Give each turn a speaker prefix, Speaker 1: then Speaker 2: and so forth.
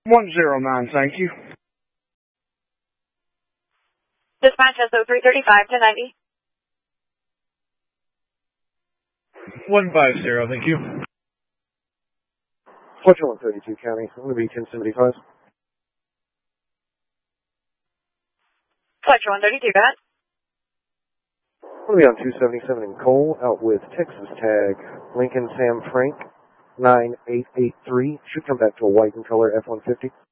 Speaker 1: 109, thank you.
Speaker 2: Dispatch SO335 to 90.
Speaker 1: 150, thank you.
Speaker 3: Fletcher 132 County, I'm going to be 1075.
Speaker 2: Fletcher 132, go ahead.
Speaker 3: I'm going to be on 277 in Cole, out with Texas tag, Lincoln Sam Frank, 9883. Should come back to a white in color F-150.